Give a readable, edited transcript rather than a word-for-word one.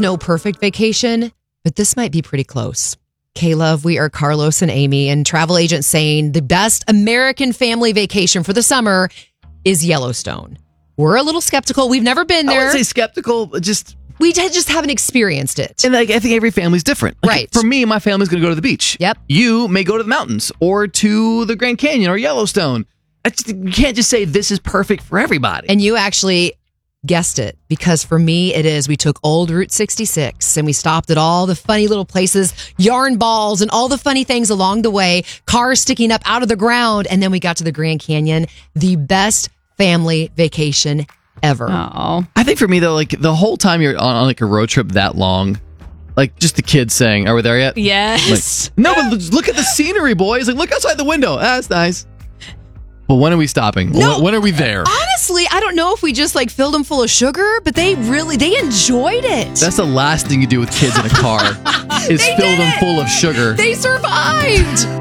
no perfect vacation, but this might be pretty close. K-Love, we are Carlos and Amy, and travel agents saying the best American family vacation for the summer is Yellowstone. We're a little skeptical. We've never been there. I wouldn't say skeptical, just... We just haven't experienced it. And I think every family's different. Right. For me, my family's going to go to the beach. Yep. You may go to the mountains or to the Grand Canyon or Yellowstone. You can't just say this is perfect for everybody. And you actually guessed it, because for me it is. We took old Route 66 and we stopped at all the funny little places, yarn balls and all the funny things along the way, cars sticking up out of the ground, and then we got to the Grand Canyon. The best family vacation ever. Oh, I think for me though, like the whole time you're on like a road trip that long, like just the kids saying, "Are we there yet?" yes. Like, no, but look at the scenery, boys. Like, look outside the window. That's nice. But when are we stopping? No. When are we there? Honestly, I don't know if we just like filled them full of sugar, but they enjoyed it. That's the last thing you do with kids in a car is fill them full of sugar. They survived.